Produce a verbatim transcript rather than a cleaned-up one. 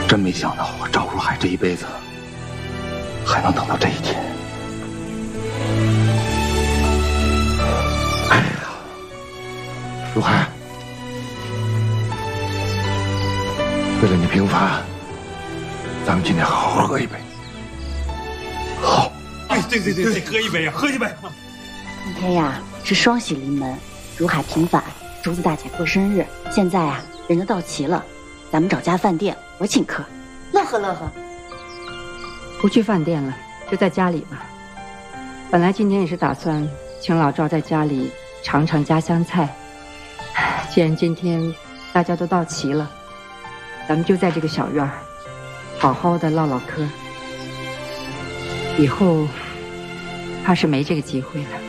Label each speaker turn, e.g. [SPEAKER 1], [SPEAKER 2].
[SPEAKER 1] 真没想到我赵如海这一辈子还能等到这一天。哎呀，如海，为了你平凡，咱们今天好好喝一杯。好。
[SPEAKER 2] 哎，对对对对，喝一杯啊，喝一杯。
[SPEAKER 3] 今天呀是双喜临门，如海平反，竹子大姐过生日，现在啊人都到齐了，咱们找家饭店，我请客，乐呵乐呵。
[SPEAKER 4] 不去饭店了，就在家里吧。本来今天也是打算请老赵在家里尝尝家乡菜，既然今天大家都到齐了，咱们就在这个小院儿好好的唠唠嗑。以后怕是没这个机会了。